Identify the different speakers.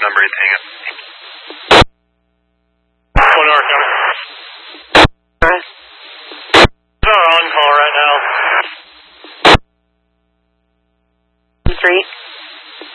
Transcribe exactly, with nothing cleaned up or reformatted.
Speaker 1: number eight, hang up.
Speaker 2: One hour coming. It's our on call right now.
Speaker 3: Three.